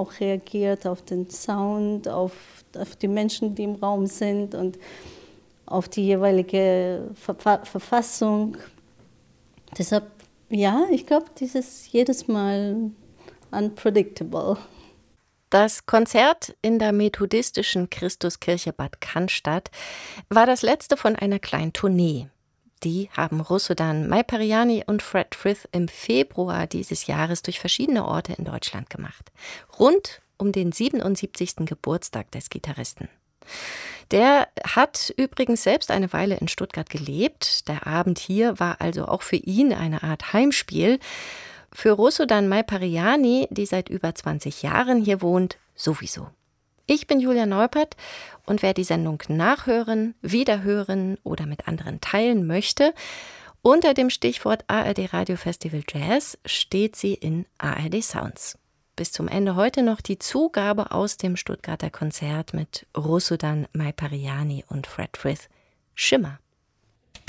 auch reagiert auf den Sound, auf die Menschen, die im Raum sind und auf die jeweilige Verfassung. Deshalb, ja, ich glaube, dieses jedes Mal unpredictable. Das Konzert in der methodistischen Christuskirche Bad Cannstatt war das letzte von einer kleinen Tournee. Die haben Rusudan Maipariani und Fred Frith im Februar dieses Jahres durch verschiedene Orte in Deutschland gemacht. Rund um den 77. Geburtstag des Gitarristen. Der hat übrigens selbst eine Weile in Stuttgart gelebt. Der Abend hier war also auch für ihn eine Art Heimspiel. Für Rusudan Maipariani, die seit über 20 Jahren hier wohnt, sowieso. Ich bin Julia Neupert und wer die Sendung nachhören, wiederhören oder mit anderen teilen möchte, unter dem Stichwort ARD Radio Festival Jazz steht sie in ARD Sounds. Bis zum Ende heute noch die Zugabe aus dem Stuttgarter Konzert mit Rusudan Maipariani und Fred Frith, Schimmer.